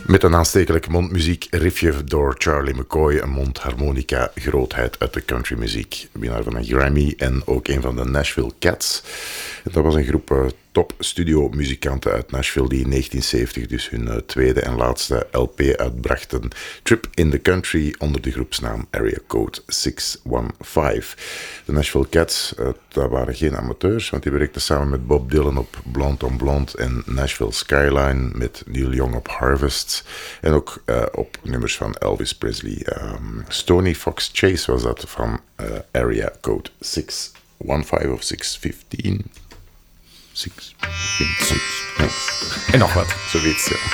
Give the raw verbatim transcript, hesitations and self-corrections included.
Met een aanstekelijke mondmuziek, riffje door Charlie McCoy, een mondharmonica grootheid uit de countrymuziek. Winnaar van een Grammy en ook een van de Nashville Cats. Dat was een groep uh, top studio muzikanten uit Nashville die in negentien zeventig dus hun uh, tweede en laatste L P uitbrachten. Trip in the Country onder de groepsnaam Area Code zeshonderdvijftien. De Nashville Cats, uh, dat waren geen amateurs, want die werkten samen met Bob Dylan op Blonde on Blonde en Nashville Skyline, met Neil Young op Harvest en ook uh, op nummers van Elvis Presley. Um, Stony Fox Chase was dat van uh, Area Code zeshonderdvijftien of zeshonderdvijftien. Six, six, six, en nog wat. Zoiets, ja.